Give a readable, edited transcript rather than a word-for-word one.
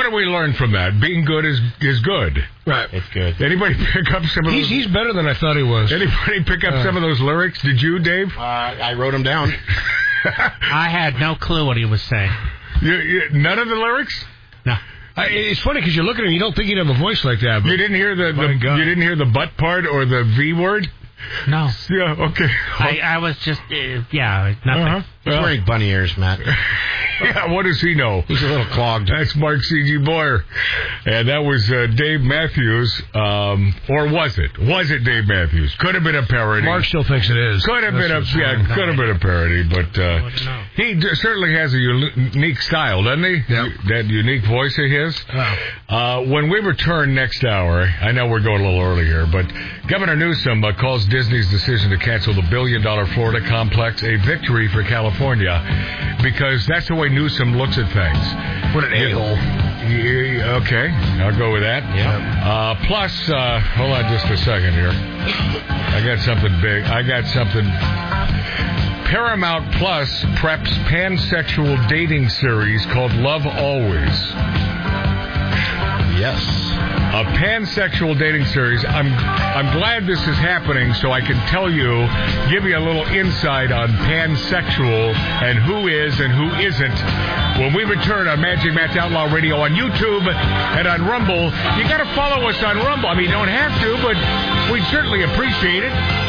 do we learn from that? Being good is good. Right. It's good. Anybody pick up some of those? He's better than I thought he was. Anybody pick up some of those lyrics? Did you, Dave? I wrote them down. I had no clue what he was saying. None of the lyrics? No. It's funny because you look at him, you don't think he'd have a voice like that. But you didn't hear you didn't hear the butt part or the V word? No. Yeah. Okay. I was just nothing. He's wearing bunny ears, Matt. Yeah, what does he know? He's a little clogged. That's Mark C.G. Boyer. And that was Dave Matthews. Or was it? Was it Dave Matthews? Could have been a parody. Mark still thinks it is. Could have been a parody, but he certainly has a unique style, doesn't he? Yep. That unique voice of his. Oh. When we return next hour, I know we're going a little early here, but Governor Newsom calls Disney's decision to cancel the billion-dollar Florida complex a victory for California because that's the way Newsom looks at things. What an a-hole. Yeah, okay, I'll go with that. Yeah. Plus, hold on just a second here. I got something big. Paramount Plus preps pansexual dating series called Love Always. Yes. A pansexual dating series. I'm glad this is happening so I can give you a little insight on pansexual and who is and who isn't. When we return on Magic Matt's Outlaw Radio on YouTube and on Rumble, you got to follow us on Rumble. I mean, you don't have to, but we'd certainly appreciate it.